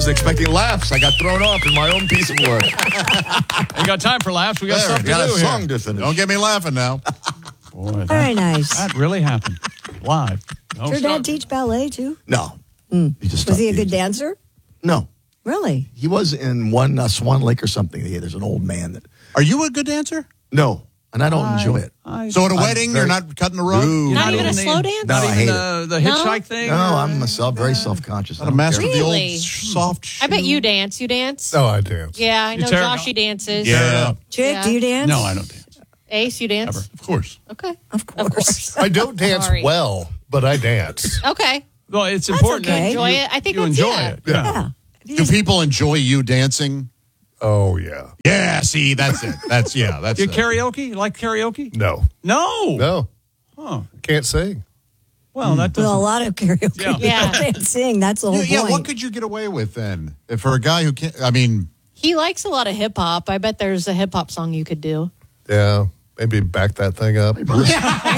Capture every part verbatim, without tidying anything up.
wasn't expecting laughs. I got thrown off in my own piece of work. Ain't got time for laughs. We got There, stuff to got do a song here. to finish. Don't get me laughing now. Boy, that, Very nice. that really happened. Live. No Did your start. dad teach ballet, too? No. Mm. He just Was he a stopped good teaching. dancer? No. Really? He was in one uh, Swan Lake or something. Yeah, there's an old man that. Are you a good dancer? No, and I don't I- enjoy it. I- So at a I'm wedding, very- you're not cutting the rug? Ooh. Not even a the- slow dance? No, Not I even hate the, the hitchhike thing? No, or- I'm myself very self-conscious. I Not a don't master care. of the old Really? soft shoe. I bet you dance. You dance? Oh, I dance. Yeah, I You know tear it Joshy up. dances. Yeah, Chick, Yeah. do you dance? No, I don't dance. Ace, you dance? Ever. of course. Okay. Of course. Of course. I don't dance Sorry. well, but I dance. Okay. Well, it's important okay. that Enjoy you, it. I think you that's- enjoy yeah. it. Yeah. Yeah. You Do just- people enjoy you dancing? Oh, yeah. Yeah, see, that's it. That's, yeah, that's You it. karaoke? You like karaoke? No. No. No. Huh. Can't sing. Well, that doesn't. Well, a lot of karaoke. Yeah. Yeah. Can't sing. That's the whole Yeah, yeah, point. what could you get away with then? If for a guy who can't, I mean, He likes a lot of hip hop. I bet there's a hip hop song you could do. Yeah. Maybe back that thing up. There you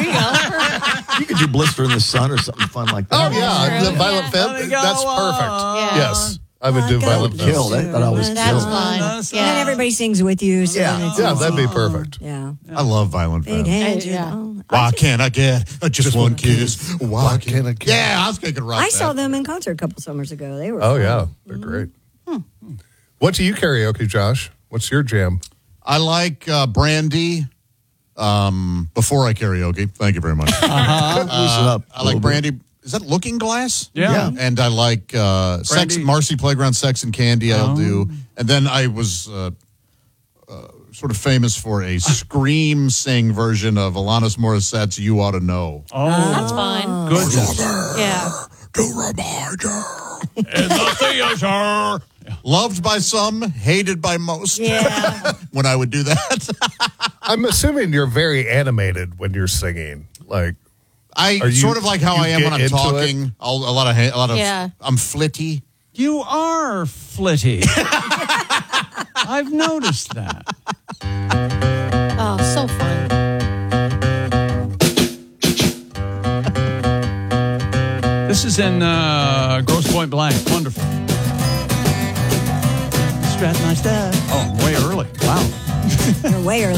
go. You could do Blister in the Sun or something fun like that. Oh, yeah. True. The Violent Yeah. Femme. Let me go That's perfect. on. Yeah. Yes. I would do Like a Violent Femme. Kill. That, that always That's kills. fun. And Yeah. everybody sings with you. So Yeah. then it's Yeah, easy. that'd be perfect. Yeah. I love Violent Big Femmes. hands. Uh, yeah. oh. Why can't I get uh, just, one kiss? Why can't I get- Yeah, I was thinking right I saw them in concert a couple summers ago. They were Oh, fun. yeah. They're great. What do you karaoke, Josh? What's your jam? I like uh, Brandy um, before I karaoke. Thank you very much. Loosen up. I like Brandy. Is that Looking Glass? Yeah. And I like uh, Sex, Brandy. Marcy Playground Sex and Candy. I'll Oh. do. And then I was uh, uh, sort of famous for a scream sing version of Alanis Morissette's "You Ought to Know." Oh, That's fun. goodness. Yeah. To remind you. In the theater. Loved by some, hated by most. Yeah. When I would do that, I'm assuming you're very animated when you're singing. Like, I Are you- sort of like how you I am when get I'm into talking. I'll, a lot of, ha- a lot of. Yeah. I'm flitty. You are flitty. I've noticed that. Oh, so fun. This is in uh, Grosse Pointe Blank. Wonderful. Strap my stuff. Oh, way early. Wow. They're way early.